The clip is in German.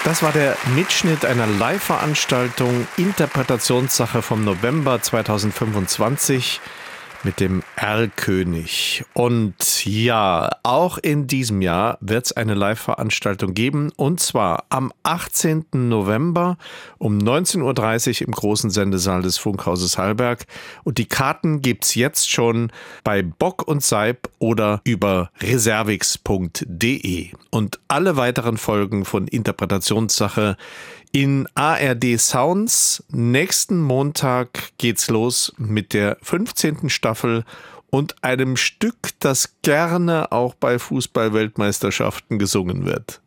Das war der Mitschnitt einer Live-Veranstaltung Interpretationssache vom November 2025 mit dem Erlkönig. Und ja, auch in diesem Jahr wird es eine Live-Veranstaltung geben, und zwar am 18. November um 19.30 Uhr im großen Sendesaal des Funkhauses Hallberg. Und die Karten gibt's jetzt schon bei Bock und Seib oder über reservix.de. Und alle weiteren Folgen von Interpretationssache in ARD Sounds. Nächsten Montag geht's los mit der 15. Staffel und einem Stück, das gerne auch bei Fußball-Weltmeisterschaften gesungen wird.